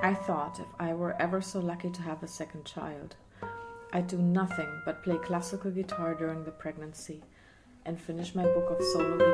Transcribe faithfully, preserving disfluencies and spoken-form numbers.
I thought if I were ever so lucky to have a second child, I'd do nothing but play classical guitar during the pregnancy and finish my book of solo